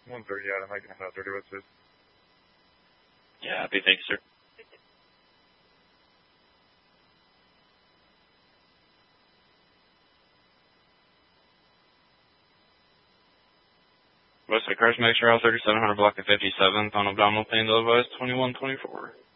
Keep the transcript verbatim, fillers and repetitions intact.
one thirty out. I might get out thirty with it. Yeah, happy. Thank you, sir. Westside Cars, make sure all thirty-seven hundred block of fifty-seventh on abdominal pain, otherwise twenty-one twenty-four.